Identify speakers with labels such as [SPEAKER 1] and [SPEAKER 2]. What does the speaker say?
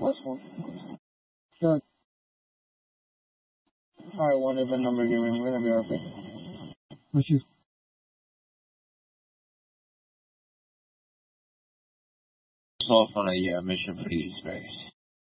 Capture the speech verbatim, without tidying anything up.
[SPEAKER 1] What's one? Sure. Alright, whatever number you're in, we're gonna be okay. What's your...
[SPEAKER 2] It's off on a uh, mission for space.